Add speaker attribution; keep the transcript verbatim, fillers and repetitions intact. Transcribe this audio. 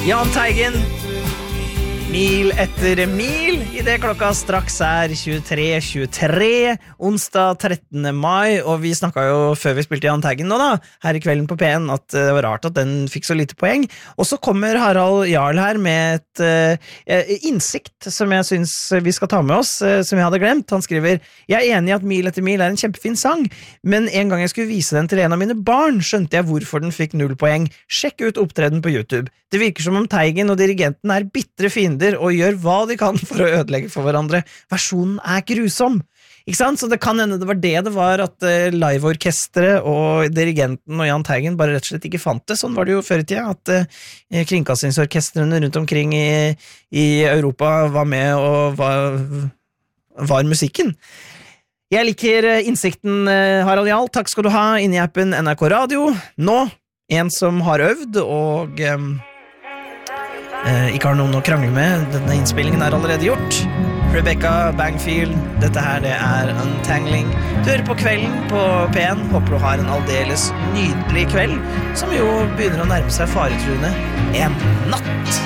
Speaker 1: Jahn Teigen, mil etter mil, I det klokka straks er tjuetre tjuetre, onsdag trettende mai, og vi snakket jo før vi spilte Jahn Teigen nå da, her I kvelden på P en, at det var rart at den fikk så lite poeng, og så kommer Harald Jarl her med et uh, innsikt som jeg synes vi skal ta med oss, uh, som jeg hadde glemt. Han skriver, jeg er enig I at Mil etter mil er en kjempefin sang, men en gang jeg skulle vise den til en av mine barn, skjønte jeg hvorfor den fikk null poeng. Sjekk ut opptreden på YouTube. Det virker som om Teigen og dirigenten er bittre fiender og gjør hva de kan for å ødelegge for hverandre. Versjonen er grusom. Ikke sant? Så det kan hende det var det det var at uh, liveorkestret og dirigenten og Jahn Teigen bare rett og slett ikke fant det. Sånn var det jo før I tida, at uh, kringkastingsorkestrene rundt omkring I, I Europa var med og var, var musikken. Jeg liker uh, innsikten, uh, Harald Jarl. Takk skal du ha inni appen N R K Radio. Nå, en som har øvd og... Um, Uh, ikke har noen å krangle med. Denne innspillingen er allerede gjort. Rebecca Bangfield, dette her det er Untangling. Du hører på kvelden på P en. Håper du har en aldeles nydelig kveld, som jo begynner å nærme seg faretruende en natt.